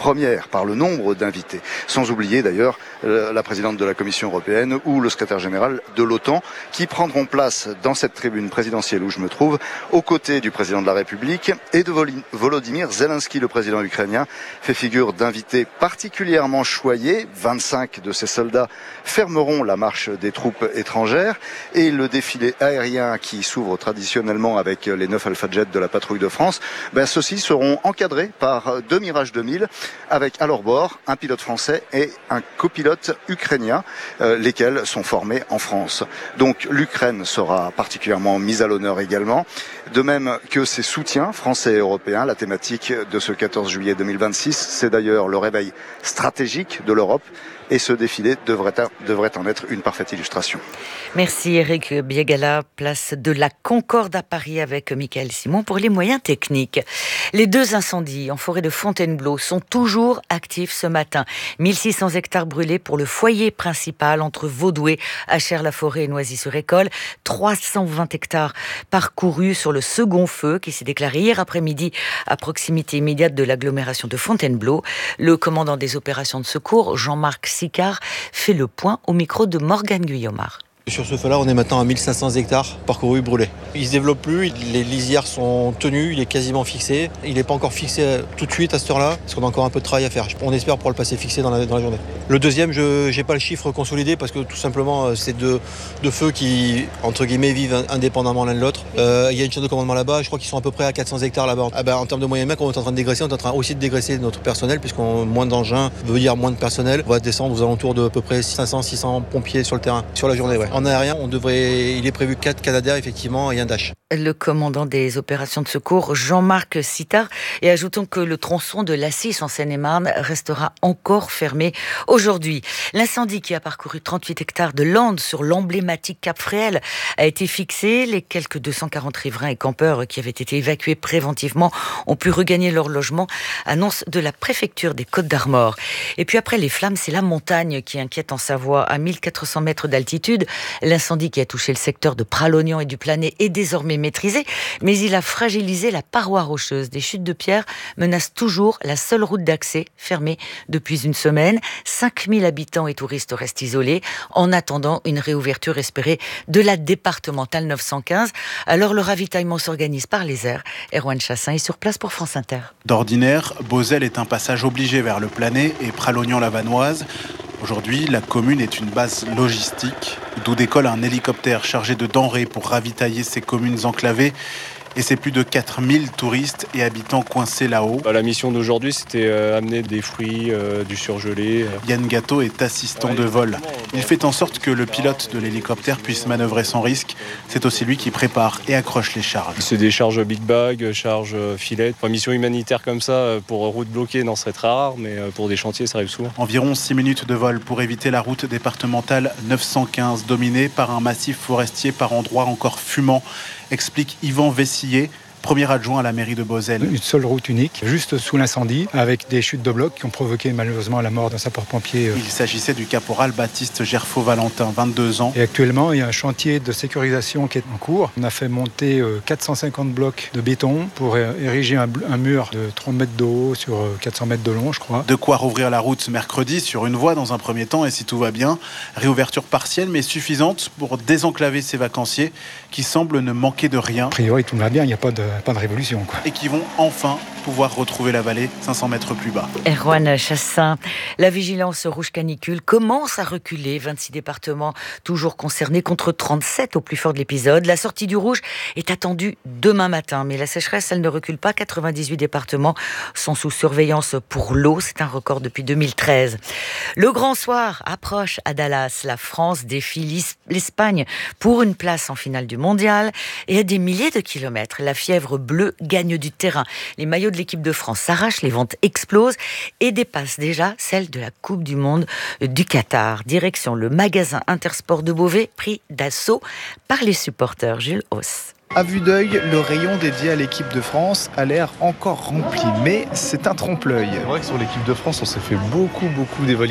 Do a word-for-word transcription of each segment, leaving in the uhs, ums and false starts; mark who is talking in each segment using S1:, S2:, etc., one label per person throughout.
S1: première par le nombre d'invités. Sans oublier d'ailleurs la présidente de la Commission européenne ou le secrétaire général de l'OTAN qui prendront place dans cette tribune présidentielle où je me trouve, aux côtés du président de la République et de Volodymyr Zelensky, le président ukrainien, fait figure d'invité particulièrement choyé. vingt-cinq de ces soldats fermeront la marche des troupes étrangères et le défilé aérien qui s'ouvre traditionnellement avec les neuf Alpha Jet de la patrouille de France, ben, ceux-ci seront encadrés par deux Mirage deux mille avec à leur bord un pilote français et un copilote ukrainien, euh, lesquels sont formés en France. Donc l'Ukraine sera particulièrement mise à l'honneur également, de même que ses soutiens français et européens. La thématique de ce quatorze juillet deux mille vingt-six, c'est d'ailleurs le réveil stratégique de l'Europe. Et ce défilé devrait, devrait en être une parfaite illustration.
S2: Merci Eric Biegala, place de la Concorde à Paris avec Michael Simon pour les moyens techniques. Les deux incendies en forêt de Fontainebleau sont toujours actifs ce matin. mille six cents hectares brûlés pour le foyer principal entre Vaudoué, Achères-la-Forêt et Noisy-sur-École. trois cent vingt hectares parcourus sur le second feu qui s'est déclaré hier après-midi à proximité immédiate de l'agglomération de Fontainebleau. Le commandant des opérations de secours, Jean-Marc Sicard, fait le point au micro de Morgane Guillaumard.
S3: Sur ce feu-là, on est maintenant à mille cinq cents hectares parcourus brûlés. Il ne se développe plus, les lisières sont tenues, il est quasiment fixé. Il n'est pas encore fixé tout de suite à cette heure-là, parce qu'on a encore un peu de travail à faire. On espère pouvoir le passer fixé dans la, dans la journée. Le deuxième, je n'ai pas le chiffre consolidé, parce que tout simplement, c'est deux, deux feux qui, entre guillemets, vivent indépendamment l'un de l'autre. Euh, il y a une chaîne de commandement là-bas, je crois qu'ils sont à peu près à quatre cents hectares là-bas. Ah ben, en termes de moyens humains, quand on est en train de dégraisser, on est en train aussi de dégraisser notre personnel, puisqu'on moins d'engins veut dire moins de personnel. On va descendre aux alentours de à peu près cinq cents à six cents pompiers sur le terrain, sur la journée. Ouais. En aérien, on devrait il est prévu quatre Canadair, effectivement, et un Dash.
S2: Le commandant des opérations de secours, Jean-Marc Sicard. Et ajoutons que le tronçon de l'A six en Seine-et-Marne restera encore fermé aujourd'hui. L'incendie qui a parcouru trente-huit hectares de Landes sur l'emblématique Cap Fréhel a été fixé. Les quelques deux cent quarante riverains et campeurs qui avaient été évacués préventivement ont pu regagner leur logement. Annonce de la préfecture des Côtes-d'Armor. Et puis après les flammes, c'est la montagne qui inquiète en Savoie. À mille quatre cents mètres d'altitude, l'incendie qui a touché le secteur de Pralognan et du Planet est désormais maîtrisé, mais il a fragilisé la paroi rocheuse. Des chutes de pierre menacent toujours la seule route d'accès, fermée depuis une semaine. cinq mille habitants et touristes restent isolés en attendant une réouverture espérée de la départementale neuf cent quinze. Alors le ravitaillement s'organise par les airs. Erwan Chassin est sur place pour France Inter.
S4: D'ordinaire, Beauzelle est un passage obligé vers le Planet et Pralognan-la-Vanoise. Aujourd'hui, la commune est une base logistique, d'où décolle un hélicoptère chargé de denrées pour ravitailler ces communes enclavées. Et c'est plus de quatre mille touristes et habitants coincés là-haut.
S5: La mission d'aujourd'hui, c'était euh, amener des fruits, euh, du surgelé. Euh.
S4: Yann Gâteau est assistant ouais, de vol. Il fait en sorte que le pilote de l'hélicoptère puisse manœuvrer sans risque. C'est aussi lui qui prépare et accroche les charges.
S5: C'est des charges big bag, charges filet. Enfin, mission humanitaire comme ça, pour route bloquée, non, ce serait très rare, mais pour des chantiers, ça arrive souvent.
S4: Environ six minutes de vol pour éviter la route départementale neuf cent quinze, dominée par un massif forestier par endroits encore fumant, explique Yvan Vessillier, premier adjoint à la mairie de Beauzelle.
S6: Une seule route unique, juste sous l'incendie, avec des chutes de blocs qui ont provoqué malheureusement la mort d'un sapeur-pompier.
S4: Il s'agissait du caporal Baptiste Gerfaux-Valentin, vingt-deux ans.
S6: Et actuellement, il y a un chantier de sécurisation qui est en cours. On a fait monter quatre cent cinquante blocs de béton pour ériger un, un mur de trente mètres de haut sur quatre cents mètres de long, je crois.
S4: De quoi rouvrir la route mercredi sur une voie dans un premier temps, et si tout va bien, réouverture partielle mais suffisante pour désenclaver ces vacanciers qui semblent ne manquer de rien.
S6: A priori, tout va bien, il n'y a pas de pas de révolution, quoi.
S4: Et qui vont enfin pouvoir retrouver la vallée cinq cents mètres plus bas.
S2: Erwan Chassin, la vigilance rouge canicule commence à reculer. vingt-six départements toujours concernés contre trente-sept au plus fort de l'épisode. La sortie du rouge est attendue demain matin, mais la sécheresse, elle ne recule pas. quatre-vingt-dix-huit départements sont sous surveillance pour l'eau. C'est un record depuis deux mille treize. Le grand soir approche à Dallas. La France défie l'Espagne pour une place en finale du mondial. Et à des milliers de kilomètres, la fièvre bleue gagne du terrain. Les maillots de l'équipe de France s'arrachent, les ventes explosent et dépassent déjà celles de la Coupe du Monde du Qatar. Direction le magasin Intersport de Beauvais, pris d'assaut par les supporters. Jules Hauss.
S7: À vue d'œil, le rayon dédié à l'équipe de France a l'air encore rempli, mais c'est un trompe-l'œil.
S8: C'est vrai que sur l'équipe de France, on s'est fait beaucoup, beaucoup dévaliser.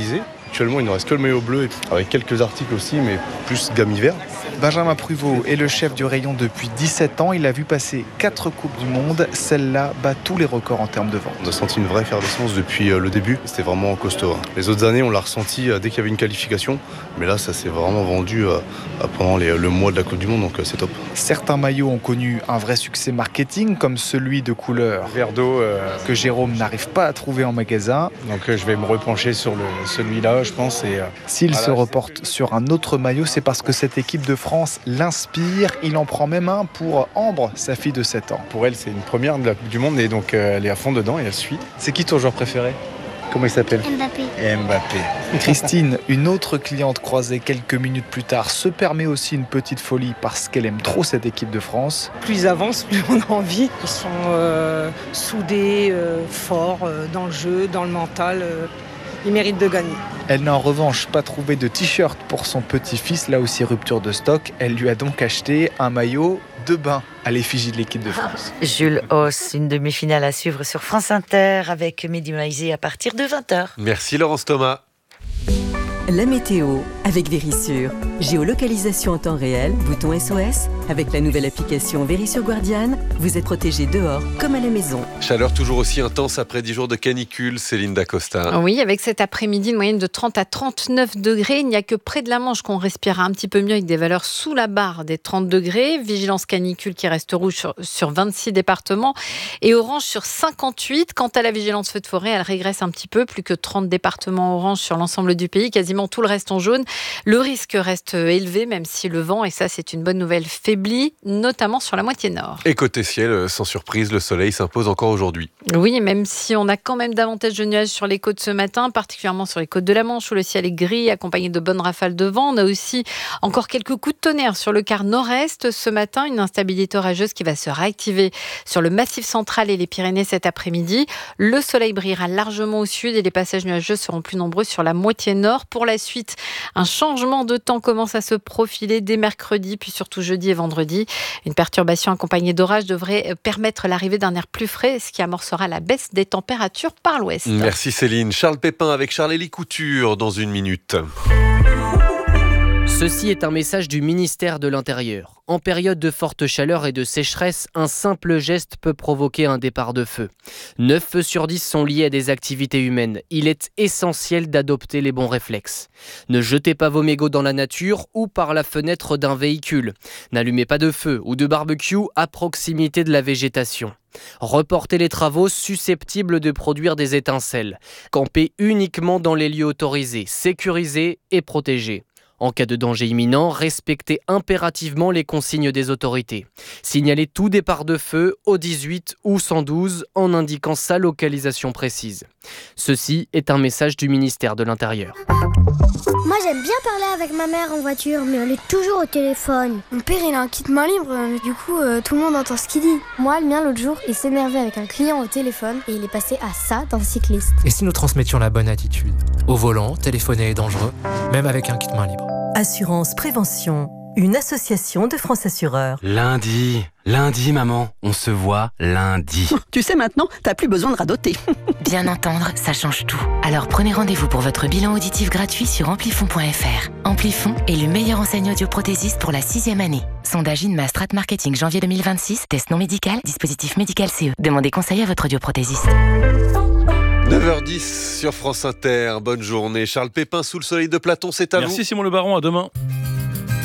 S8: Actuellement, il ne reste que le maillot bleu, avec quelques articles aussi, mais plus gamme hiver.
S7: Benjamin Pruvot est le chef du rayon depuis dix-sept ans. Il a vu passer quatre Coupes du Monde. Celle-là bat tous les records en termes de vente.
S8: On a senti une vraie effervescence depuis le début. C'était vraiment costaud. Les autres années, on l'a ressenti dès qu'il y avait une qualification. Mais là, ça s'est vraiment vendu pendant les, le mois de la Coupe du Monde, donc c'est top.
S7: Certains maillots ont connu un vrai succès marketing, comme celui de couleur
S9: vert d'eau euh...
S7: que Jérôme n'arrive pas à trouver en magasin.
S9: Donc euh, je vais me repencher sur le, celui-là, je pense. Et, euh...
S7: S'il
S9: voilà,
S7: se reporte c'est... sur un autre maillot, c'est parce que cette équipe de France l'inspire. Il en prend même un pour Ambre, sa fille de sept ans.
S9: Pour elle, c'est une première de la Coupe du Monde et donc euh, elle est à fond dedans et elle suit. C'est qui ton joueur préféré ? Comment il s'appelle ?
S10: Mbappé.
S9: Mbappé.
S7: Christine, une autre cliente croisée quelques minutes plus tard, se permet aussi une petite folie parce qu'elle aime trop cette équipe de France.
S11: Plus ils avancent, plus on a envie. Ils sont euh, soudés, euh, forts euh, dans le jeu, dans le mental. Euh, ils méritent de gagner.
S7: Elle n'a en revanche pas trouvé de t-shirt pour son petit-fils, là aussi rupture de stock. Elle lui a donc acheté un maillot de bain à l'effigie de l'équipe de France.
S2: Jules Hauss, une demi-finale à suivre sur France Inter avec Mehdi Maizi à partir de vingt heures.
S12: Merci Laurence Thomas.
S13: La météo avec Vérissure. Géolocalisation en temps réel, bouton S O S. Avec la nouvelle application Vérissure Guardian, vous êtes protégé dehors comme à la maison.
S12: Chaleur toujours aussi intense après dix jours de canicule, Céline Dacosta.
S14: Oui, avec cet après-midi une moyenne de trente à trente-neuf degrés. Il n'y a que près de la Manche qu'on respirera un petit peu mieux avec des valeurs sous la barre des trente degrés. Vigilance canicule qui reste rouge sur, sur vingt-six départements et orange sur cinquante-huit. Quant à la vigilance feu de forêt, elle régresse un petit peu. Plus que trente départements orange sur l'ensemble du pays. Quasiment tout le reste en jaune. Le risque reste élevé, même si le vent, et ça c'est une bonne nouvelle, faiblit, notamment sur la moitié nord.
S12: Et côté ciel, sans surprise, le soleil s'impose encore aujourd'hui.
S14: Oui, même si on a quand même davantage de nuages sur les côtes ce matin, particulièrement sur les côtes de la Manche où le ciel est gris, accompagné de bonnes rafales de vent. On a aussi encore quelques coups de tonnerre sur le quart nord-est ce matin, une instabilité orageuse qui va se réactiver sur le Massif central et les Pyrénées cet après-midi. Le soleil brillera largement au sud et les passages nuageux seront plus nombreux sur la moitié nord. Pour la suite, un changement de temps commence à se profiler dès mercredi, puis surtout jeudi et vendredi. Une perturbation accompagnée d'orages devrait permettre l'arrivée d'un air plus frais, ce qui amorcera la baisse des températures par l'ouest.
S12: Merci Céline. Charles Pépin avec Charles-Élie Couture dans une minute.
S15: Ceci est un message du ministère de l'Intérieur. En période de forte chaleur et de sécheresse, un simple geste peut provoquer un départ de feu. neuf feux sur dix sont liés à des activités humaines. Il est essentiel d'adopter les bons réflexes. Ne jetez pas vos mégots dans la nature ou par la fenêtre d'un véhicule. N'allumez pas de feu ou de barbecue à proximité de la végétation. Reportez les travaux susceptibles de produire des étincelles. Campez uniquement dans les lieux autorisés, sécurisés et protégés. En cas de danger imminent, respectez impérativement les consignes des autorités. Signalez tout départ de feu au dix-huit ou cent douze en indiquant sa localisation précise. Ceci est un message du ministère de l'Intérieur.
S10: Moi j'aime bien parler avec ma mère en voiture, mais elle est toujours au téléphone.
S16: Mon père il a un kit main libre, mais du coup euh, tout le monde entend ce qu'il dit.
S17: Moi le mien l'autre jour, il s'énervait avec un client au téléphone et il est passé à ça d'un cycliste.
S18: Et si nous transmettions la bonne attitude ? Au volant, téléphoner est dangereux, même avec un kit main libre.
S13: Assurance Prévention, une association de France Assureurs.
S19: Lundi, lundi maman, on se voit lundi.
S20: Tu sais maintenant, t'as plus besoin de radoter.
S21: Bien entendre, ça change tout. Alors prenez rendez-vous pour votre bilan auditif gratuit sur amplifon point f r. Amplifon est le meilleur enseigne audioprothésiste pour la sixième année. Sondage INMA Strat Marketing janvier deux mille vingt-six, test non médical, dispositif médical C E. Demandez conseil à votre audioprothésiste.
S12: neuf heures dix sur France Inter, bonne journée. Charles Pépin sous le soleil de Platon, c'est à vous.
S22: Merci Simon Le Baron, à demain.